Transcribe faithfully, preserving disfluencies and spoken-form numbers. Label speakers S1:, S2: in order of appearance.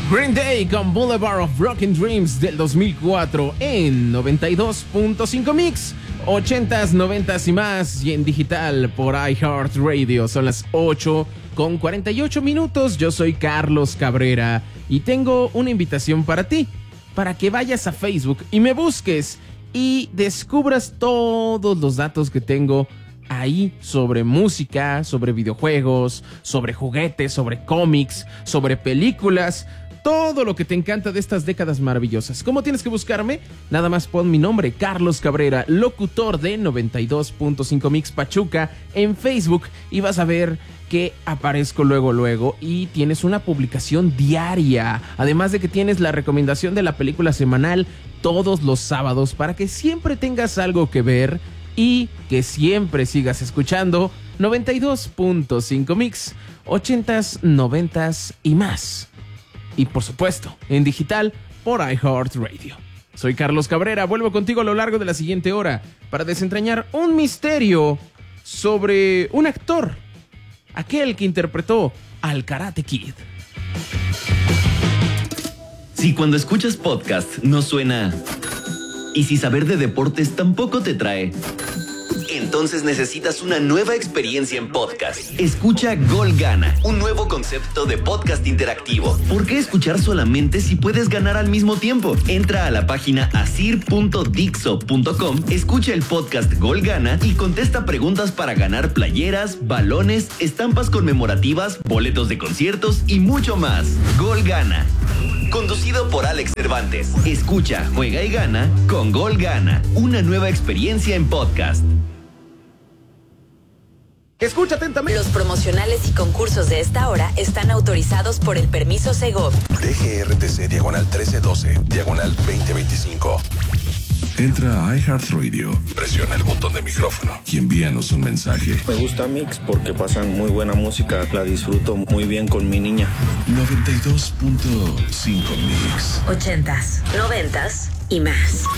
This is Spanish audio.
S1: Green Day con Boulevard of Broken Dreams del dos mil cuatro en noventa y dos punto cinco Mix, ochentas, noventas y más, y en digital por iHeartRadio. Son las ocho con cuarenta y ocho minutos. Yo soy Carlos Cabrera y tengo una invitación para ti, para que vayas a Facebook y me busques y descubras todos los datos que tengo ahí sobre música, sobre videojuegos, sobre juguetes, sobre cómics, sobre películas, todo lo que te encanta de estas décadas maravillosas. ¿Cómo tienes que buscarme? Nada más pon mi nombre, Carlos Cabrera, locutor de noventa y dos punto cinco Mix Pachuca en Facebook, y vas a ver que aparezco luego luego y tienes una publicación diaria, además de que tienes la recomendación de la película semanal todos los sábados para que siempre tengas algo que ver y que siempre sigas escuchando noventa y dos punto cinco Mix, ochentas, noventas y más. Y por supuesto, en digital por iHeartRadio. Soy Carlos Cabrera, vuelvo contigo a lo largo de la siguiente hora para desentrañar un misterio sobre un actor, aquel que interpretó al Karate Kid.
S2: Si cuando escuchas podcast no suena, y si saber de deportes tampoco te trae, entonces necesitas una nueva experiencia en podcast. Escucha Gol Gana, un nuevo concepto de podcast interactivo. ¿Por qué escuchar solamente si puedes ganar al mismo tiempo? Entra a la página asir punto dixo punto com, escucha el podcast Gol Gana y contesta preguntas para ganar playeras, balones, estampas conmemorativas, boletos de conciertos y mucho más. Gol Gana, conducido por Alex Cervantes. Escucha, juega y gana con Gol Gana, una nueva experiencia en podcast.
S1: Escucha atentamente.
S3: Los promocionales y concursos de esta hora están autorizados por el permiso Segov.
S4: D G R T C diagonal trece doce, diagonal veinte veinticinco. Entra a iHeartRadio, presiona el botón de micrófono y envíanos un mensaje.
S5: Me gusta Mix porque pasan muy buena música, la disfruto muy bien con mi niña.
S4: noventa y dos punto cinco Mix.
S3: Ochentas, noventas y más.